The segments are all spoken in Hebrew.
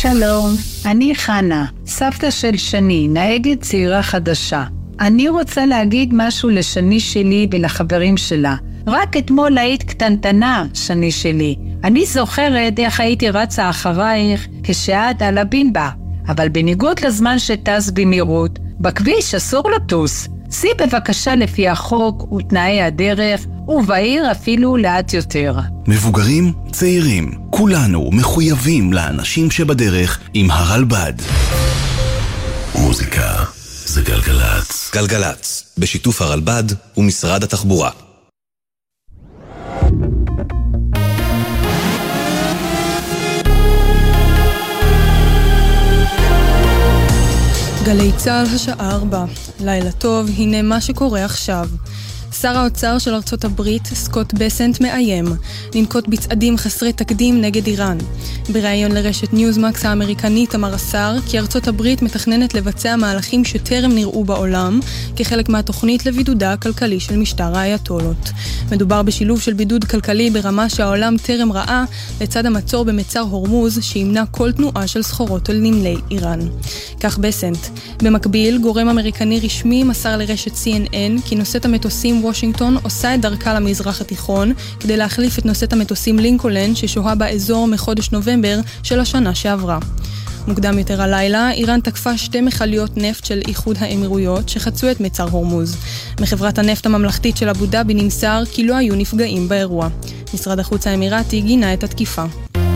שלום, אני חנה, סבתא של שני, נהגת צעירה חדשה. אני רוצה להגיד משהו לשני שלי ולחברים שלה. רק אתמול היית קטנטנה, שני שלי. אני זוכרת איך הייתי רצה אחרייך כשאת על הבינבה. אבל בניגוד לזמן שטס במהירות, בכביש אסור לטוס. סי בבקשה לפי החוק ותנאי הדרך, ובעיר אפילו לאט יותר. מבוגרים, צעירים, כולנו מחויבים לאנשים שבדרך עם הרלב"ד. מוזיקה זה גלגלץ. גלגלץ, בשיתוף הרלב"ד ומשרד התחבורה. גלי צהל השעה 4. לילה טוב, הנה מה שקורה עכשיו. שר האוצר של ארצות הברית, סקוט בסנט, מאיים לנקוט בצעדים חסרי תקדים נגד איראן. בראיון לרשת ניוזמקס האמריקנית אמר השר כי ארצות הברית מתכננת לבצע מהלכים שטרם נראו בעולם כחלק מהתוכנית לבידודה הכלכלי של משטר האייתולות. מדובר בשילוב של בידוד כלכלי ברמה שהעולם טרם ראה לצד המצור במצר הורמוז שימנע כל תנועה של סחורות על נמלי איראן. כך בסנט. במקביל, גורם אמריקני רשמי מסר לרשת CNN כי נושאת המטוסים וושינגטון עושה את דרכה למזרח התיכון כדי להחליף את נושאת המטוסים לינקולן ששוהה באזור מחודש נובמבר של השנה שעברה. מוקדם יותר הלילה, איראן תקפה 2 מכליות נפט של איחוד האמירויות שחצו את מצר הורמוז. מחברת הנפט הממלכתית של אבו דאבי נמסר כי לא היו נפגעים באירוע. משרד החוץ האמירתי גינה את התקיפה.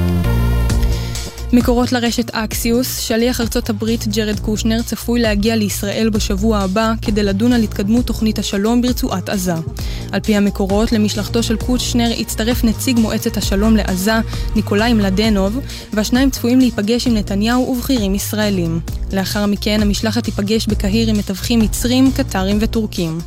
מקורות לרשת אקסיוס, שליח ארצות הברית ג'רד קושנר צפוי להגיע לישראל בשבוע הבא כדי לדון על התקדמות תוכנית השלום ברצועת עזה. על פי המקורות, למשלחתו של קושנר הצטרף נציג מועצת השלום לעזה, ניקולאי מלדנוב, והשניים צפויים להיפגש עם נתניהו ובכירים ישראלים. לאחר מכן המשלחת תיפגש בקהיר עם מתווכים מצרים, קטרים וטורקים.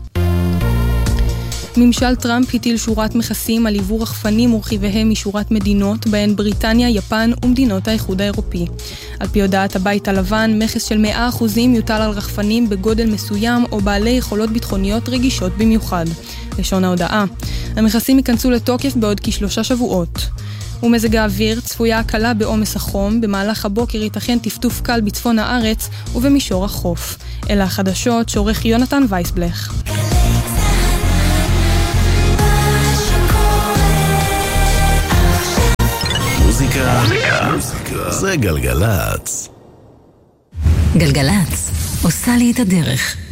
ממשל טראמפ הטיל שורת מכסים על עיבור רחפנים ורכיביהם משורת מדינות, בהן בריטניה, יפן ומדינות האיחוד האירופי. על פי הודעת הבית הלבן, מכס של 100% יוטל על רחפנים בגודל מסוים או בעלי יכולות ביטחוניות רגישות במיוחד. לשון ההודעה. המכסים ייכנסו לתוקף בעוד כ3 שבועות. ומזג האוויר, צפויה הקלה בעומס החום, במהלך הבוקר ייתכן טפטוף קל בצפון הארץ ובמישור החוף. אלה החדשות שעורך יונתן וייסבלך. מוזיקה זה גלגלץ. גלגלץ עושה לי את הדרך.